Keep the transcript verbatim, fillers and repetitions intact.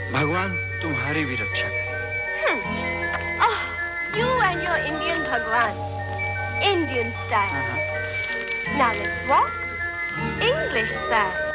भगवान तुम्हारी भी रक्षा करे। Hmm. Oh, you and your Indian Bhagwan. Indian style. Uh-huh. Now let's walk English style.